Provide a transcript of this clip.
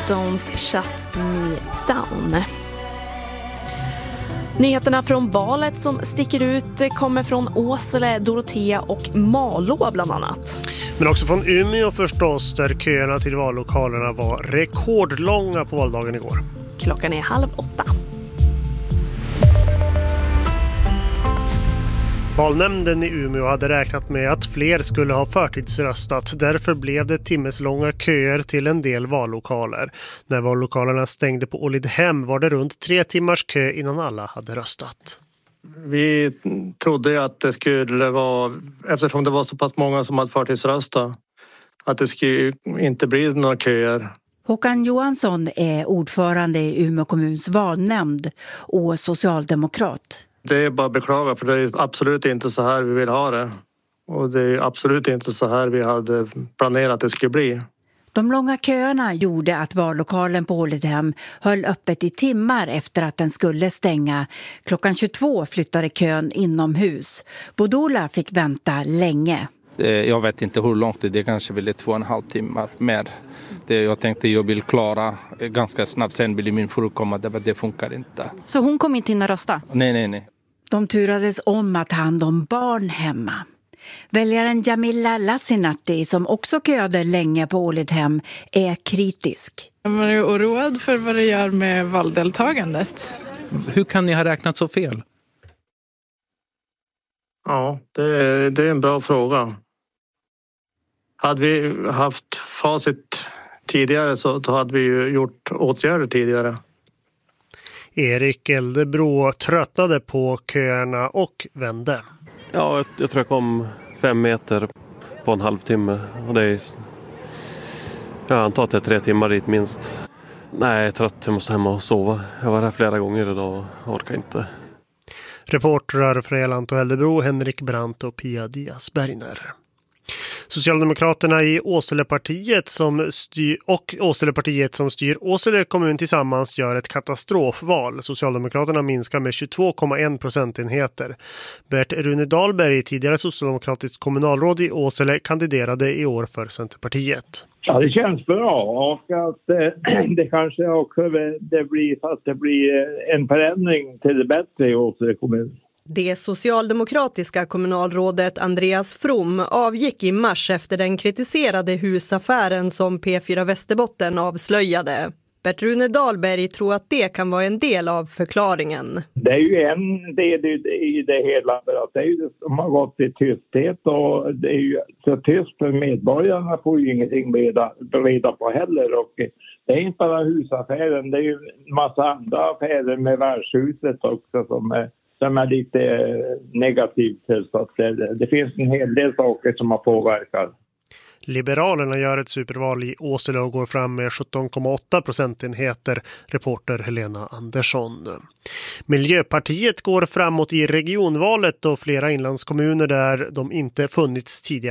Don't Shut Me Down. Nyheterna från valet som sticker ut kommer från Åsele, Dorotea och Malå bland annat. Men också från Umeå förstås, där köerna till vallokalerna var rekordlånga på valdagen igår. Klockan är 7:30. Valnämnden i Umeå hade räknat med att fler skulle ha förtidsröstat. Därför blev det timmeslånga köer till en del vallokaler. När vallokalerna stängde på Ålidhem var det runt 3 timmars kö innan alla hade röstat. Vi trodde att det skulle vara, eftersom det var så pass många som hade förtidsröstat, att det skulle inte bli några köer. Håkan Johansson är ordförande i Umeå kommuns valnämnd och socialdemokrat. Det är bara att beklaga, för det är absolut inte så här vi vill ha det. Och det är absolut inte så här vi hade planerat att det skulle bli. De långa köerna gjorde att vallokalen på Ålidhem höll öppet i timmar efter att den skulle stänga. Klockan 22 flyttade kön inomhus. Bodola fick vänta länge. Jag vet inte hur långt det kanske blir 2,5 timmar mer. Jag tänkte jag vill klara ganska snabbt, sen blir min fru komma, det funkar inte. Så hon kom inte in och rösta? Nej. De turades om att hand om barn hemma. Väljaren Jamila Lassinatti, som också köade länge på Ålidhem, är kritisk. Jag är oroad för vad det gör med valdeltagandet. Hur kan ni ha räknat så fel? Ja, det är en bra fråga. Hade vi haft facit tidigare så hade vi ju gjort åtgärder tidigare. Erik Eldebro tröttnade på köerna och vände. Ja, jag tror jag kom 5 meter på en halvtimme. Och det är, jag antar att det är 3 timmar dit minst. Nej, jag är trött. Jag måste hem och sova. Jag var här flera gånger idag och orkar inte. Reportrar Freland och Eldebro, Henrik Brandt och Pia Diaz-Bergner. Socialdemokraterna i Åselepartiet som styr Åsele kommun tillsammans gör ett katastrofval. Socialdemokraterna minskar med 22,1 procentenheter. Bert Rune Dahlberg, tidigare socialdemokratiskt kommunalråd i Åsele, kandiderade i år för Centerpartiet. Ja, det känns bra, och att det kanske också det blir en förändring till det bättre i Åsele kommun. Det socialdemokratiska kommunalrådet Andreas From avgick i mars efter den kritiserade husaffären som P4 Västerbotten avslöjade. Bert Rune Dahlberg tror att det kan vara en del av förklaringen. Det är ju en del i det hela, för att det är ju det som har gått i tysthet, och det är ju så tyst för medborgarna får ju ingenting reda på heller. Och det är inte bara husaffären, det är ju en massa andra affärer med värdshuset också som är lite negativt. Så att det finns en hel del saker som har påverkat. Liberalerna gör ett superval i Åsele och går fram med 17,8 procentenheter, reporter Helena Andersson. Miljöpartiet går framåt i regionvalet och flera inlandskommuner där de inte funnits tidigare